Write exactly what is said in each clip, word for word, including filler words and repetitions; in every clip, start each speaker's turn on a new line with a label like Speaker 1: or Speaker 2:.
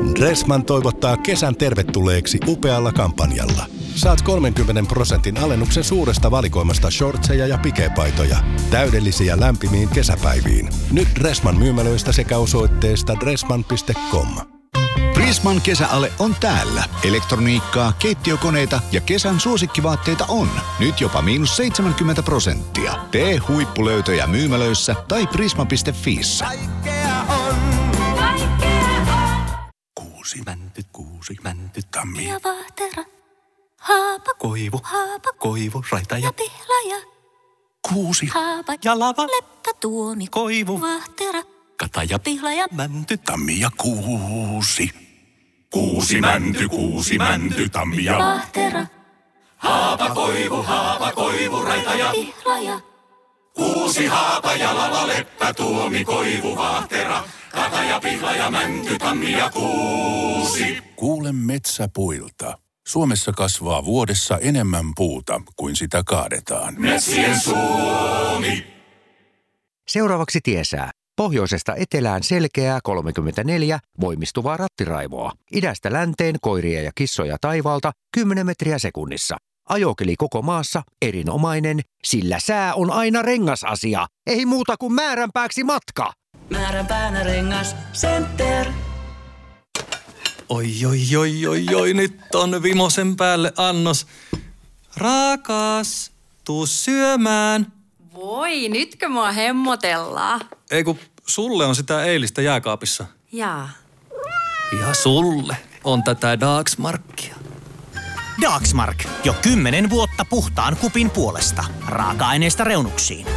Speaker 1: Dressman toivottaa kesän tervetulleeksi upealla kampanjalla. Saat kolmenkymmenen prosentin alennuksen suuresta valikoimasta shortseja ja pikepaitoja. Täydellisiä lämpimiin kesäpäiviin. Nyt Dressman myymälöistä sekä osoitteesta dressman piste com.
Speaker 2: Prisman kesäale on täällä. Elektroniikkaa, keittiökoneita ja kesän suosikkivaatteita on. Nyt jopa miinus seitsemänkymmentä prosenttia. Tee huippulöytöjä myymälöissä tai prisma piste fiissä.
Speaker 3: Kaikkea on. Kaikkea on. Kuusi mänty, kuusi mänty, tammi.
Speaker 4: Ja vahtera. Haapa.
Speaker 3: Koivu.
Speaker 4: Haapa.
Speaker 3: Koivu, raita ja
Speaker 4: ja pihlaja.
Speaker 3: Kuusi.
Speaker 4: Haapa.
Speaker 3: Ja lava.
Speaker 4: Leppä tuomi.
Speaker 3: Koivu.
Speaker 4: Vahtera.
Speaker 3: Kata ja
Speaker 4: Pihlaja.
Speaker 3: mänty, tammi ja kuusi. Kuusi mänty, kuusi mänty, tammi ja
Speaker 4: Vahtera.
Speaker 3: haapa, koivu, haapa, koivu, raita ja
Speaker 4: Pihlaja.
Speaker 3: kuusi haapa ja lava, leppä, tuomi, koivu, vahtera, kata ja pihla ja mänty, tammi ja kuusi.
Speaker 5: Kuule metsäpuilta. Suomessa kasvaa vuodessa enemmän puuta kuin sitä kaadetaan.
Speaker 3: Metsien Suomi.
Speaker 6: Seuraavaksi tiesää. Pohjoisesta etelään selkeää kolmekymmentäneljä voimistuvaa rattiraivoa. Idästä länteen koiria ja kissoja taivaalta kymmenen metriä sekunnissa. Ajokeli koko maassa erinomainen, sillä sää on aina rengasasia. Ei muuta kuin määränpääksi matka.
Speaker 7: Määränpäänä rengas Center.
Speaker 8: Oi, oi, oi, oi, oi, nyt on vimosen päälle annos. Rakas, tuu syömään.
Speaker 9: Voi, nytkö mua hemmotellaan?
Speaker 8: Ei kun sulle on sitä eilistä jääkaapissa.
Speaker 9: Jaa.
Speaker 8: Ja sulle on tätä Dagsmarkia.
Speaker 10: Dagsmark. Jo kymmenen vuotta puhtaan kupin puolesta. Raaka-aineista reunuksiin.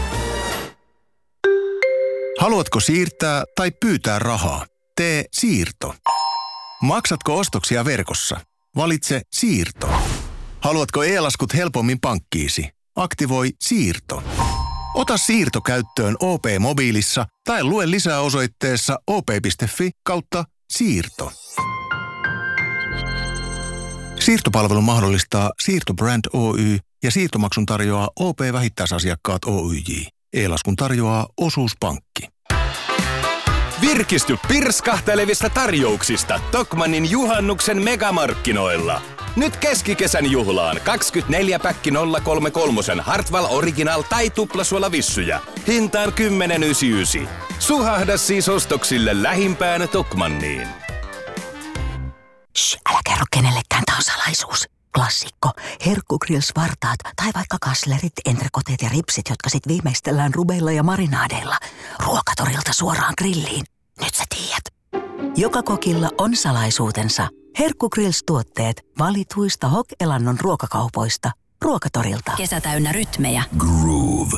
Speaker 2: Haluatko siirtää tai pyytää rahaa? Tee siirto. Maksatko ostoksia verkossa? Valitse siirto. Haluatko e-laskut helpommin pankkiisi? Aktivoi siirto. Ota siirto käyttöön O P-mobiilissa tai lue lisää osoitteessa o p piste fi kautta siirto. Siirtopalvelu mahdollistaa Siirtobrand Oy ja siirtomaksun tarjoaa O P-vähittäisasiakkaat Oyj. E-laskun tarjoaa Osuuspankki.
Speaker 11: Virkisty pirskahtelevista tarjouksista Tokmannin juhannuksen megamarkkinoilla. Nyt keskikesän juhlaan kaksikymmentäneljä päkki nolla kolme kolme Hartwall Original tai tuplasuolavissujä. Hintaan kymmenen yhdeksänkymmentäyhdeksän. Suhahda siis ostoksille lähimpään Tokmanniin.
Speaker 12: Shh, älä kerro kenellekään, tää on salaisuus. Klassikko. Herkkugrills-vartaat tai vaikka kaslerit, entrekoteet ja ripsit, jotka sit viimeistellään rubeilla ja marinaadeilla. Ruokatorilta suoraan grilliin. Nyt sä tiedät. Joka kokilla on salaisuutensa. Herkkugrills-tuotteet valituista Hok-Elannon ruokakaupoista. Ruokatorilta.
Speaker 13: Kesä täynnä rytmejä.
Speaker 11: Groove.